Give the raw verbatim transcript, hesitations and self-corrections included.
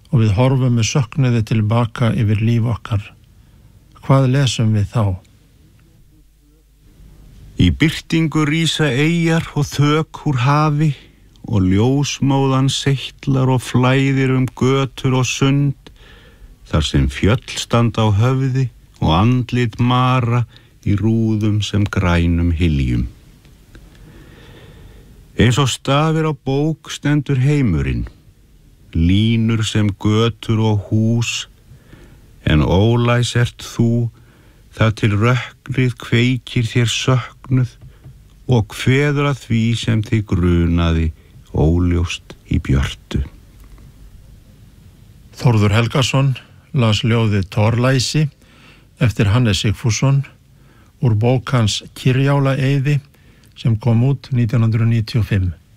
og við horfum með söknuði tilbaka yfir líf okkar. Hvað lesum við þá? Í birtingu rísa eyjar og þök úr hafi og ljósmóðan seytlar og flæðir um götur og sund, þar sem fjöll standa á höfði og andlit mara í rúðum sem grænum hyljum. Eins og stafir á bók stendur heimurinn, línur sem götur og hús, en ólæs ert þú, það til rökkrið kveikir þér söknuð og kveður að því sem þig grunaði óljóst í björtu. Þórður Helgason las ljóðið Torlæsi eftir Hannes Sigfússon úr bók hans Kirjálaeyði sem kom út nítján hundruð níutíu og fimm.